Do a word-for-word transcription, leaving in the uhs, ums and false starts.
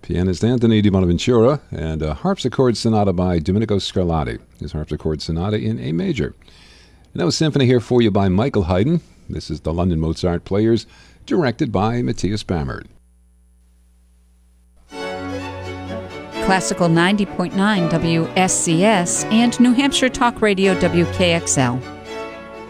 Pianist Anthony Di Bonaventura, and a harpsichord sonata by Domenico Scarlatti. His harpsichord sonata in A major. And that was Symphony here for you by Michael Haydn. This is the London Mozart Players, directed by Matthias Bammert. Classical ninety point nine W S C S and New Hampshire Talk Radio W K X L.